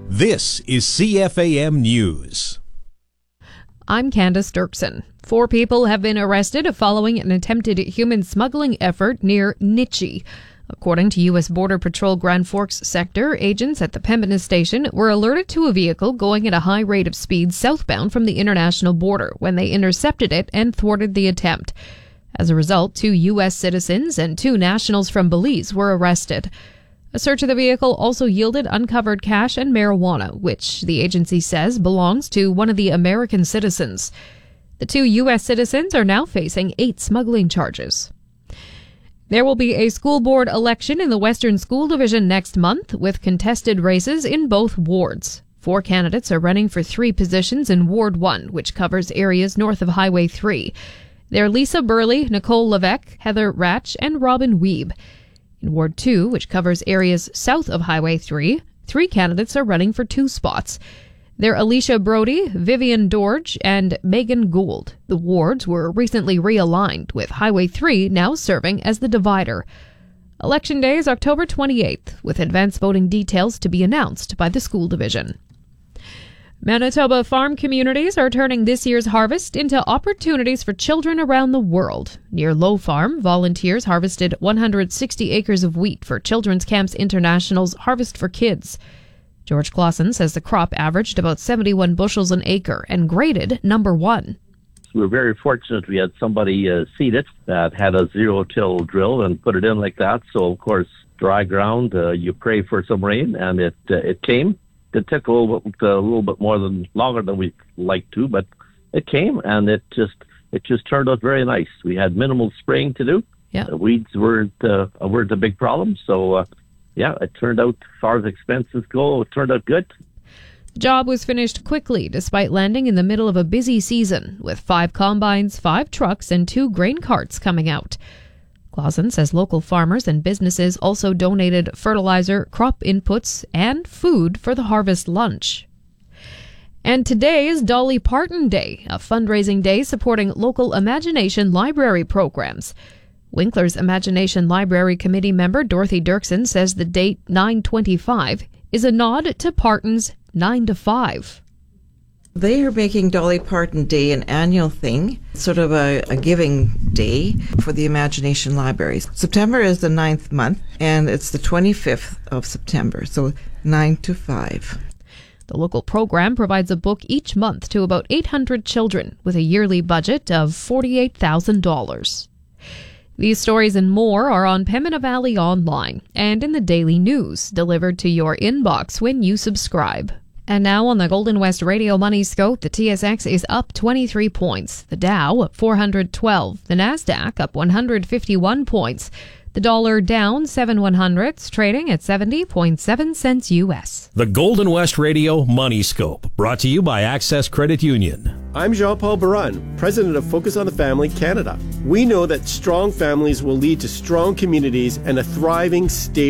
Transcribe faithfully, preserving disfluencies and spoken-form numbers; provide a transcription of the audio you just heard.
This is C F A M News. I'm Candace Dirksen. Four people have been arrested following an attempted human smuggling effort near Nitchie. According to U S Border Patrol Grand Forks sector, agents at the Pembina station were alerted to a vehicle going at a high rate of speed southbound from the international border when they intercepted it and thwarted the attempt. As a result, two U S citizens and two nationals from Belize were arrested. A search of the vehicle also yielded uncovered cash and marijuana, which the agency says belongs to one of the American citizens. The two U S citizens are now facing eight smuggling charges. There will be a school board election in the Western School Division next month, with contested races in both wards. Four candidates are running for three positions in Ward one, which covers areas north of Highway three. They're Lisa Burley, Nicole Levesque, Heather Ratch, and Robin Weeb. In Ward two, which covers areas south of Highway three, three candidates are running for two spots. They're Alicia Brody, Vivian Dorge, and Megan Gould. The wards were recently realigned, with Highway three now serving as the divider. Election Day is October twenty-eighth, with advance voting details to be announced by the school division. Manitoba farm communities are turning this year's harvest into opportunities for children around the world. Near Low Farm, volunteers harvested one hundred sixty acres of wheat for Children's Camps International's Harvest for Kids. George Clausen says the crop averaged about seventy-one bushels an acre and graded number one. We were very fortunate we had somebody uh, seed it that had a zero-till drill and put it in like that. So, of course, dry ground, uh, you pray for some rain, and it uh, it came. It took a little bit, uh, a little bit more than longer than we'd like to, but it came, and it just it just turned out very nice. We had minimal spraying to do. Yeah, the weeds weren't uh, weren't a big problem, so. Uh, Yeah, it turned out, as far as expenses go, it turned out good. The job was finished quickly despite landing in the middle of a busy season, with five combines, five trucks, and two grain carts coming out. Clausen says local farmers and businesses also donated fertilizer, crop inputs, and food for the harvest lunch. And today is Dolly Parton Day, a fundraising day supporting local Imagination Library programs. Winkler's Imagination Library Committee member Dorothy Dirksen says the date nine twenty-five is a nod to Parton's nine to five. They are making Dolly Parton Day an annual thing, sort of a, a giving day for the Imagination Libraries. September is the ninth month, and it's the twenty-fifth of September, so nine to five. The local program provides a book each month to about eight hundred children with a yearly budget of forty-eight thousand dollars. These stories and more are on Pembina Valley Online and in the daily news delivered to your inbox when you subscribe. And now on the Golden West Radio Money Scope, the T S X is up twenty-three points, the Dow up four hundred twelve, the Nasdaq up one hundred fifty-one points, the dollar down seven one hundredths, trading at seventy point seven cents U S. The Golden West Radio Money Scope, brought to you by Access Credit Union. I'm Jean-Paul Baran, president of Focus on the Family Canada. We know that strong families will lead to strong communities and a thriving, stable